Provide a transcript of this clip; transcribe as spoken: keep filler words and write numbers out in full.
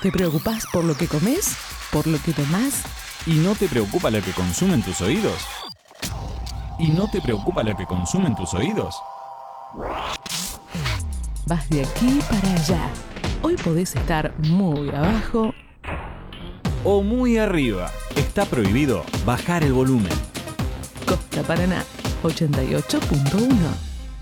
¿Te preocupás por lo que comes? ¿Por lo que tomás? ¿Y no te preocupa lo que consumen tus oídos? ¿Y no te preocupa lo que consumen tus oídos? Vas de aquí para allá. Hoy podés estar muy abajo o muy arriba. Está prohibido bajar el volumen. Costa Paraná, ochenta y ocho punto uno.